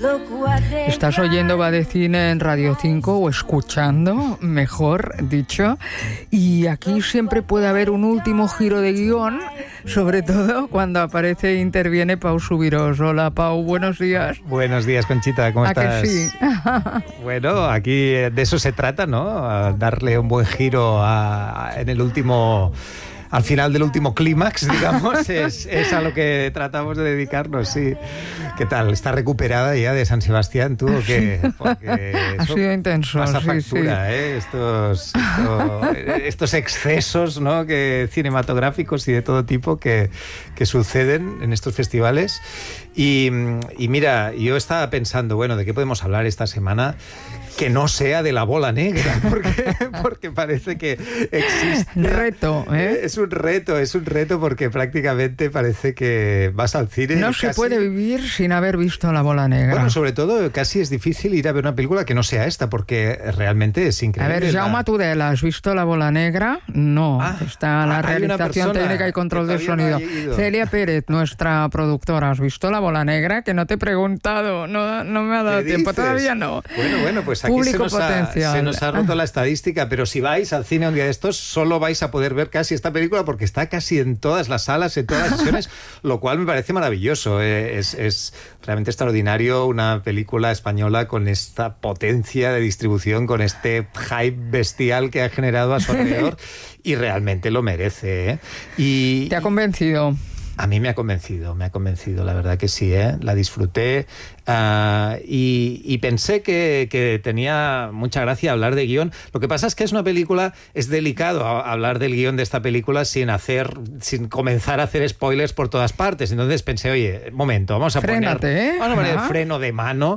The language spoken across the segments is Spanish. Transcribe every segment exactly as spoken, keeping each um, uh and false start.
Estás oyendo Va de Cine en Radio cinco, o escuchando, mejor dicho, y aquí siempre puede haber un último giro de guión, sobre todo cuando aparece e interviene Pau Subirós. Hola, Pau, buenos días. Buenos días, Conchita, ¿cómo ¿A estás? que sí? Bueno, aquí de eso se trata, ¿no? A darle un buen giro a, a, en el último... Al final del último clímax, digamos, es, es a lo que tratamos de dedicarnos, sí. ¿Qué tal? ¿Estás recuperada ya de San Sebastián tú o qué? Porque ha sido intenso, pasa sí, factura, sí. ¿eh? Estos, estos, estos excesos, ¿no? Que, cinematográficos y de todo tipo que, que suceden en estos festivales. Y, y mira, yo estaba pensando, bueno, ¿de qué podemos hablar esta semana? Que no sea de La Bola Negra, porque, porque parece que existe... Reto, ¿eh? Es un reto, es un reto porque prácticamente parece que vas al cine... No y se casi... puede vivir sin haber visto La Bola Negra. Bueno, sobre todo casi es difícil ir a ver una película que no sea esta, porque realmente es increíble. A ver, Jaume la... Tudela, ¿has visto La Bola Negra? No, ah, está la ah, realización técnica y control del sonido. No Celia Pérez, nuestra productora, ¿has visto La Bola Negra? Que no te he preguntado, no, no me ha dado tiempo, dices? Todavía no. Bueno, bueno, pues aquí se nos, ha, se nos ha roto la estadística, pero si vais al cine un día de estos, solo vais a poder ver casi esta película porque está casi en todas las salas, en todas las sesiones, lo cual me parece maravilloso. Es, es realmente extraordinario una película española con esta potencia de distribución, con este hype bestial que ha generado a su alrededor y realmente lo merece, ¿eh? Y, ¿Te ha convencido? A mí me ha convencido, me ha convencido, la verdad que sí, ¿eh? La disfruté uh, y, y pensé que, que tenía mucha gracia hablar de guión. Lo que pasa es que es una película, es delicado hablar del guión de esta película sin hacer, sin comenzar a hacer spoilers por todas partes. Entonces pensé, oye, momento, vamos a Frénate, poner, ¿eh? vamos a poner el freno de mano.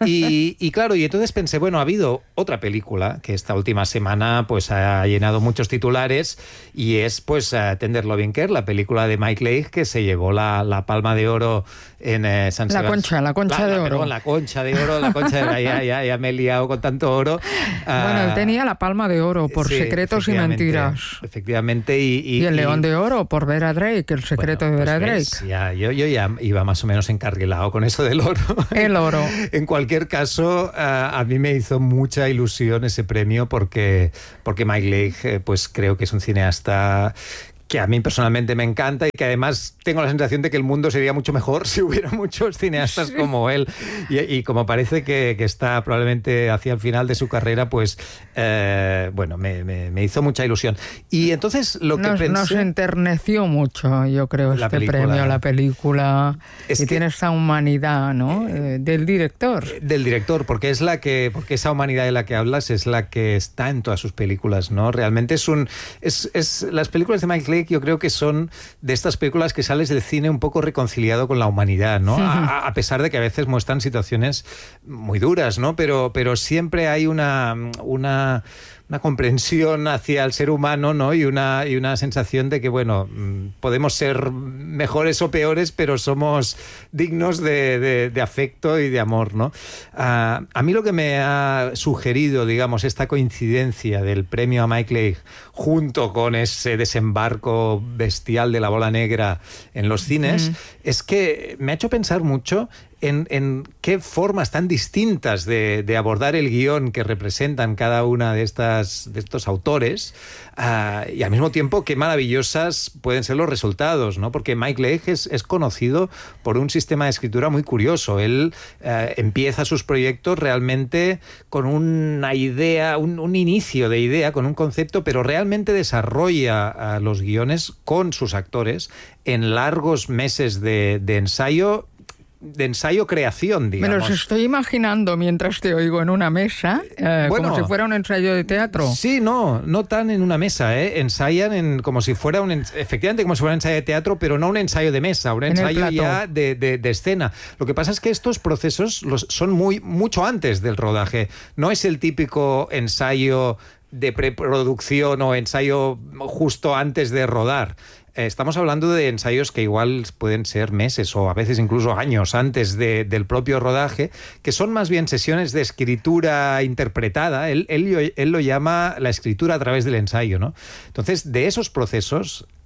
Y, y claro, y entonces pensé, bueno, ha habido otra película que esta última semana pues ha llenado muchos titulares y es pues uh, Tender Loving Care, la película de Mike Leigh que se llevó la, la Palma de Oro en eh, San Sebastián. La concha, la concha la, de la, oro. Perdón, la concha de oro, la concha de oro, ya, ya, ya me he liado con tanto oro. Bueno, uh, él tenía la Palma de Oro por sí, Secretos y Mentiras. Efectivamente. Y, y, y el León y, de Oro por Vera Drake, El secreto bueno, de Vera pues Drake. Ves, ya, yo, yo ya iba más o menos encarrilado con eso del oro. El oro. En cualquier caso, uh, a mí me hizo mucha ilusión ese premio porque, porque Mike Leigh, eh, pues creo que es un cineasta que a mí personalmente me encanta y que además tengo la sensación de que el mundo sería mucho mejor si hubiera muchos cineastas sí. como él. Y, y como parece que, que está probablemente hacia el final de su carrera, pues, eh, bueno, me, me, me hizo mucha ilusión. Y entonces lo que nos, pensé... Nos enterneció mucho, yo creo, este película, premio, la película. Es y que, tiene esa humanidad, ¿no? Eh, del director. Del director, porque es la que... Porque esa humanidad de la que hablas es la que está en todas sus películas, ¿no? Realmente es un... Es, es, las películas de Mike Leigh yo creo que son de estas películas que sales del cine un poco reconciliado con la humanidad, ¿no? A, a pesar de que a veces muestran situaciones muy duras, ¿no? Pero, pero siempre hay una, una, una comprensión hacia el ser humano, ¿no? Y una, y una sensación de que, bueno, podemos ser mejores o peores, pero somos dignos de, de, de afecto y de amor, ¿no? Uh, a mí lo que me ha sugerido, digamos, esta coincidencia del premio a Mike Leigh junto con ese desembarco bestial de La Bola Negra en los cines, mm. es que me ha hecho pensar mucho en, en qué formas tan distintas de, de abordar el guión que representan cada una de, estas, de estos autores uh, y al mismo tiempo qué maravillosas pueden ser los resultados, ¿no? Porque Mike Leigh es, es conocido por un sistema de escritura muy curioso. Él uh, empieza sus proyectos realmente con una idea, un, un inicio de idea, con un concepto, pero realmente desarrolla uh, los guiones con sus actores en largos meses de, de ensayo de ensayo-creación, digamos. Me los estoy imaginando mientras te oigo en una mesa, eh, bueno, como si fuera un ensayo de teatro. Sí, no, no tan en una mesa, ¿eh? Ensayan en, como si fuera un, efectivamente como si fuera un ensayo de teatro, pero no un ensayo de mesa, un ensayo ya de, de, de escena. Lo que pasa es que estos procesos los, son muy mucho antes del rodaje. No es el típico ensayo de preproducción o ensayo justo antes de rodar. Estamos hablando de ensayos que igual pueden ser meses o a veces incluso años antes de, del propio rodaje, que son más bien sesiones de escritura interpretada. Él, él, él lo llama la escritura a través del ensayo, ¿no? Entonces, de esos procesos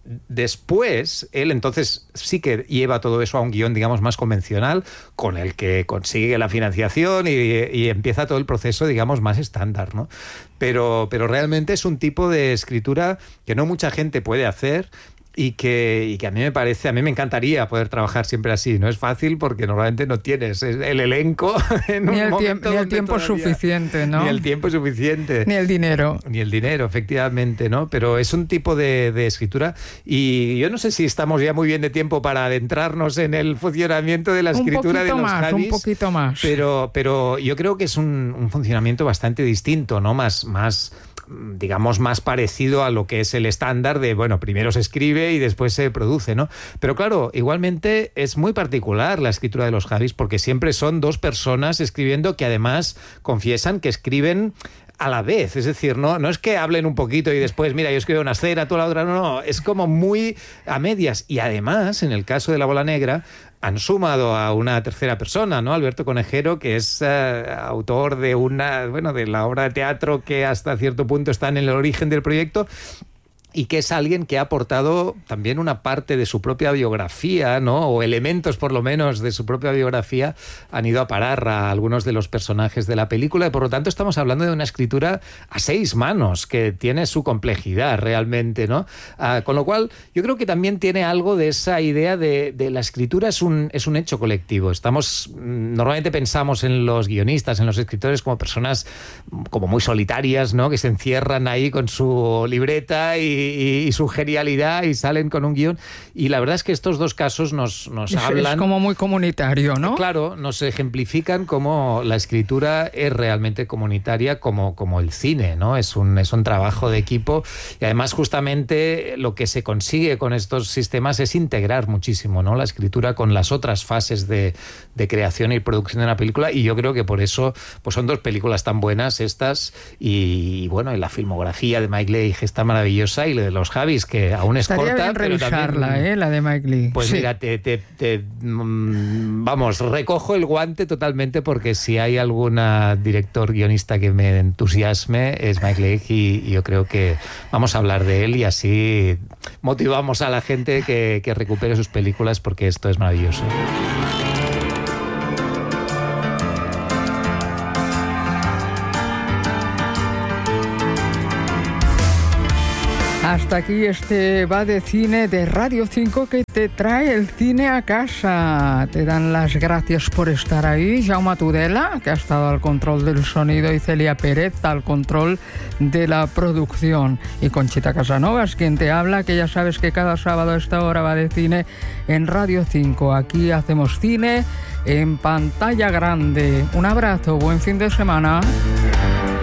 después, él entonces sí que lleva todo eso a un guión, digamos, más convencional, con el que consigue la financiación y, y empieza todo el proceso, digamos, más estándar, ¿no? Pero, pero realmente es un tipo de escritura que no mucha gente puede hacer. Y que, y que a mí me parece, a mí me encantaría poder trabajar siempre así. No es fácil porque normalmente no tienes el elenco en ni un el momento Ni el tiempo todavía, suficiente, ¿no? Ni el tiempo suficiente. Ni el dinero. Ni el dinero, efectivamente, ¿no? Pero es un tipo de, de escritura y yo no sé si estamos ya muy bien de tiempo para adentrarnos en el funcionamiento de la escritura de los más, Javis. Un poquito más. Pero, pero yo creo que es un, un funcionamiento bastante distinto, ¿no? Más... más digamos, más parecido a lo que es el estándar de, bueno, primero se escribe y después se produce, ¿no? Pero claro, igualmente es muy particular la escritura de los Javis porque siempre son dos personas escribiendo que además confiesan que escriben a la vez, es decir, no, no es que hablen un poquito y después, mira, yo escribo una escena, tú la otra, no, no, es como muy a medias. Y además, en el caso de La Bola Negra, han sumado a una tercera persona, ¿no? Alberto Conejero, que es uh, autor de una, bueno, de la obra de teatro que hasta cierto punto está en el origen del proyecto, y que es alguien que ha aportado también una parte de su propia biografía, ¿no? O elementos, por lo menos, de su propia biografía han ido a parar a algunos de los personajes de la película y, por lo tanto, estamos hablando de una escritura a seis manos que tiene su complejidad realmente, ¿no? Ah, con lo cual, yo creo que también tiene algo de esa idea de, de la escritura es un, es un hecho colectivo. Estamos, normalmente pensamos en los guionistas, en los escritores como personas como muy solitarias, ¿no? Que se encierran ahí con su libreta y Y, y su genialidad y salen con un guión. Y la verdad es que estos dos casos nos, nos es, hablan... Es como muy comunitario, ¿no? Claro, nos ejemplifican cómo la escritura es realmente comunitaria como, como el cine, ¿no? Es un, es un trabajo de equipo y además justamente lo que se consigue con estos sistemas es integrar muchísimo, ¿no? La escritura con las otras fases de, de creación y producción de una película y yo creo que por eso pues son dos películas tan buenas estas y, y bueno, y la filmografía de Mike Leigh está maravillosa y de los Javis, que aún es Estaría corta, bien pero revisarla, también, ¿eh? La de Mike Leigh. Pues sí. mira, te, te, te, vamos, recojo el guante totalmente porque si hay alguna director guionista que me entusiasme es Mike Leigh y, y yo creo que vamos a hablar de él y así motivamos a la gente que, que recupere sus películas porque esto es maravilloso. Hasta aquí este Va de Cine de Radio cinco que te trae el cine a casa. Te dan las gracias por estar ahí. Jaume Tudela, que ha estado al control del sonido, y Celia Pérez al control de la producción. Y Conchita Casanovas, quien te habla, que ya sabes que cada sábado a esta hora Va de Cine en Radio cinco. Aquí hacemos cine en pantalla grande. Un abrazo, buen fin de semana.